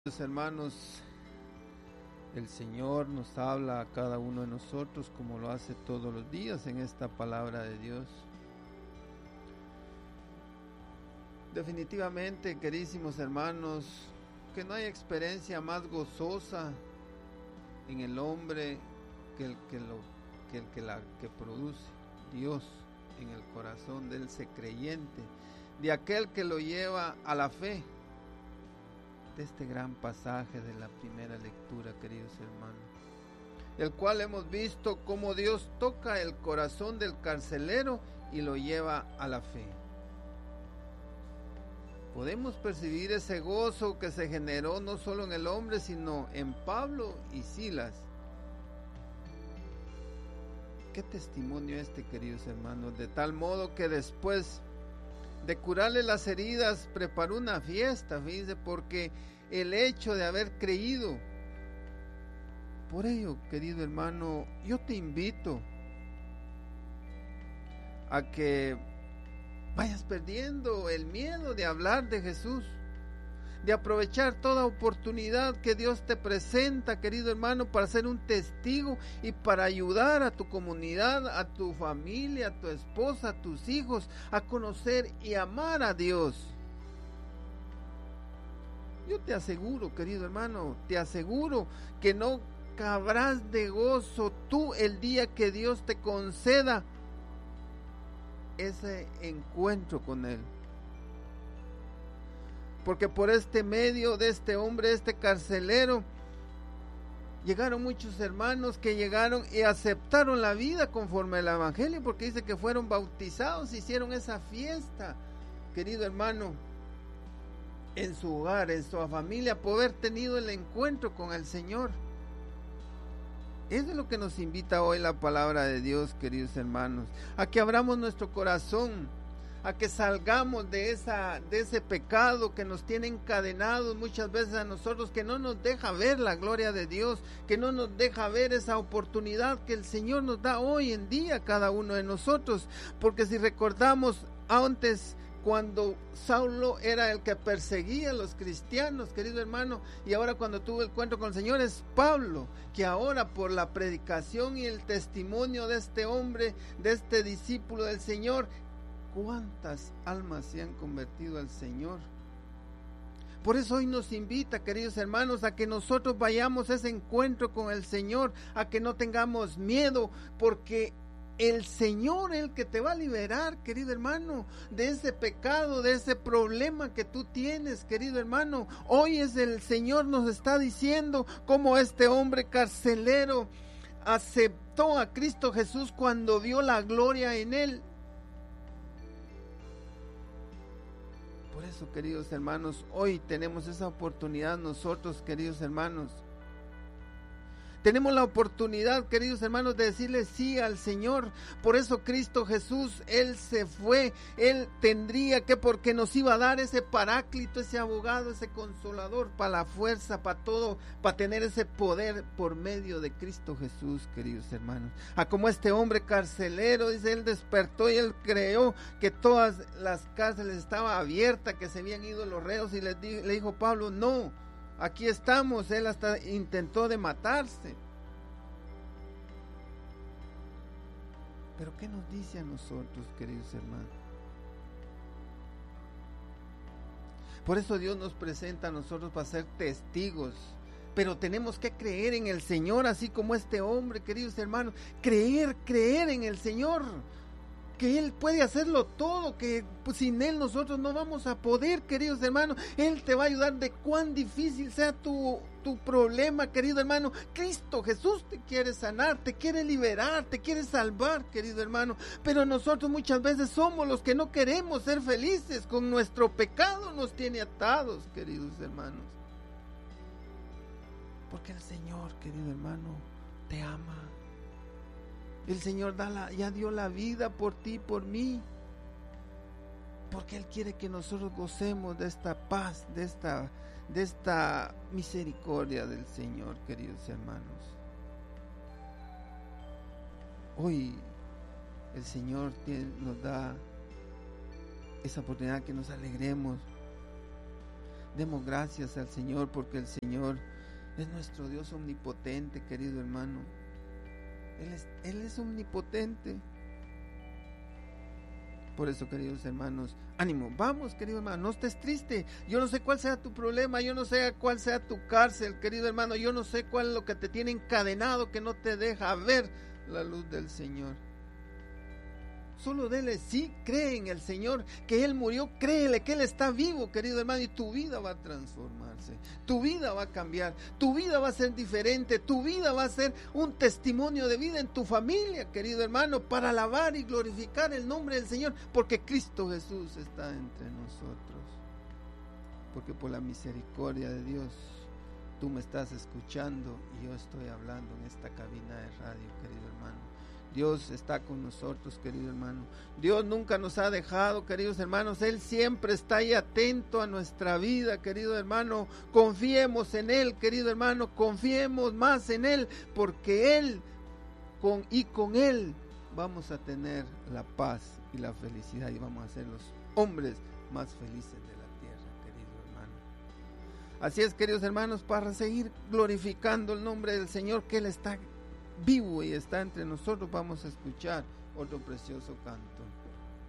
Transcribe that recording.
Hermanos, el Señor nos habla a cada uno de nosotros como lo hace todos los días en esta palabra de Dios. Definitivamente, queridísimos hermanos, que no hay experiencia más gozosa en el hombre que el que produce Dios en el corazón de ese creyente, de aquel que lo lleva a la fe. De este gran pasaje de la primera lectura, queridos hermanos, el cual hemos visto cómo Dios toca el corazón del carcelero y lo lleva a la fe. Podemos percibir ese gozo que se generó no solo en el hombre, sino en Pablo y Silas. Qué testimonio queridos hermanos, de tal modo que después de curarle las heridas, preparó una fiesta, fíjense, porque el hecho de haber creído. Por ello, querido hermano, yo te invito a que vayas perdiendo el miedo de hablar de Jesús, de aprovechar toda oportunidad que Dios te presenta, querido hermano, para ser un testigo y para ayudar a tu comunidad, a tu familia, a tu esposa, a tus hijos, a conocer y amar a Dios. Yo te aseguro, querido hermano, te aseguro que no cabrás de gozo tú el día que Dios te conceda ese encuentro con Él. Porque por este medio de este hombre, este carcelero, llegaron muchos hermanos que llegaron y aceptaron la vida conforme al evangelio, porque dice que fueron bautizados, hicieron esa fiesta, querido hermano, en su hogar, en su familia, por haber tenido el encuentro con el Señor. Eso es lo que nos invita hoy la palabra de Dios, queridos hermanos, a que abramos nuestro corazón, a que salgamos de ese pecado que nos tiene encadenados muchas veces a nosotros, que no nos deja ver la gloria de Dios, que no nos deja ver esa oportunidad que el Señor nos da hoy en día a cada uno de nosotros. Porque si recordamos antes, cuando Saulo era el que perseguía a los cristianos, querido hermano, y ahora cuando tuvo el encuentro con el Señor es Pablo, que ahora por la predicación y el testimonio de este hombre, de este discípulo del Señor, ¿cuántas almas se han convertido al Señor? Por eso hoy nos invita, queridos hermanos, a que nosotros vayamos a ese encuentro con el Señor, a que no tengamos miedo, porque el Señor es el que te va a liberar, querido hermano, de ese pecado, de ese problema que tú tienes, querido hermano. Hoy es el Señor nos está diciendo cómo este hombre carcelero aceptó a Cristo Jesús cuando vio la gloria en él. Por eso, queridos hermanos, hoy tenemos esa oportunidad nosotros, queridos hermanos. Tenemos la oportunidad, queridos hermanos, de decirle sí al Señor. Por eso Cristo Jesús, Él se fue. Él tendría que, porque nos iba a dar ese paráclito, ese abogado, ese consolador, para la fuerza, para todo, para tener ese poder por medio de Cristo Jesús, queridos hermanos. Como este hombre carcelero, dice, él despertó y él creyó que todas las cárceles estaban abiertas, que se habían ido los reos, y le dijo Pablo, no. Aquí estamos. Él hasta intentó de matarse. Pero ¿qué nos dice a nosotros, queridos hermanos? Por eso Dios nos presenta a nosotros para ser testigos. Pero tenemos que creer en el Señor, así como este hombre, queridos hermanos. Creer en el Señor. Que Él puede hacerlo todo, que sin Él nosotros no vamos a poder, queridos hermanos. Él te va a ayudar de cuán difícil sea tu problema, querido hermano. Cristo Jesús te quiere sanar, te quiere liberar, te quiere salvar, querido hermano. Pero nosotros muchas veces somos los que no queremos ser felices. Con nuestro pecado nos tiene atados, queridos hermanos. Porque el Señor, querido hermano, te ama. El Señor ya dio la vida por ti, por mí, porque Él quiere que nosotros gocemos de esta paz, de esta misericordia del Señor, queridos hermanos. Hoy el Señor nos da esa oportunidad que nos alegremos, Demos gracias al Señor, porque el Señor es nuestro Dios omnipotente, querido hermano. Él es omnipotente. Por eso, queridos hermanos, ánimo, vamos, querido hermano, no estés triste. Yo no sé cuál sea tu problema, yo no sé cuál sea tu cárcel, querido hermano, yo no sé cuál es lo que te tiene encadenado, que no te deja ver la luz del Señor. Solo dele sí, cree en el Señor, que Él murió, créele que Él está vivo, querido hermano, y tu vida va a transformarse, tu vida va a cambiar, tu vida va a ser diferente, tu vida va a ser un testimonio de vida en tu familia, querido hermano, para alabar y glorificar el nombre del Señor, porque Cristo Jesús está entre nosotros, porque por la misericordia de Dios, tú me estás escuchando y yo estoy hablando en esta cabina de radio, querido hermano. Dios está con nosotros, querido hermano. Dios nunca nos ha dejado, queridos hermanos. Él siempre está ahí atento a nuestra vida, querido hermano. Confiemos en Él, querido hermano. Confiemos más en Él, porque Él, con Él, vamos a tener la paz y la felicidad y vamos a ser los hombres más felices de la tierra, querido hermano. Así es, queridos hermanos, para seguir glorificando el nombre del Señor, que Él está vivo y está entre nosotros, vamos a escuchar otro precioso canto.